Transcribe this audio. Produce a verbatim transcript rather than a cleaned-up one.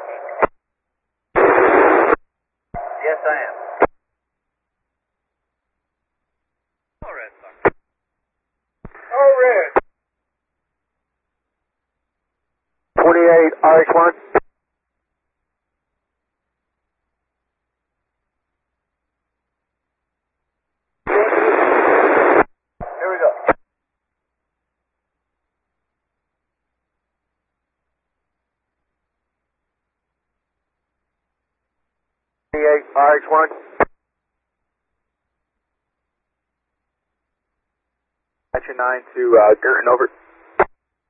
Yes, I am. All red, sir. All red. twenty-eight, R X one. Here we go. twenty-eight, R X one. Action nine to uh, Girton, over.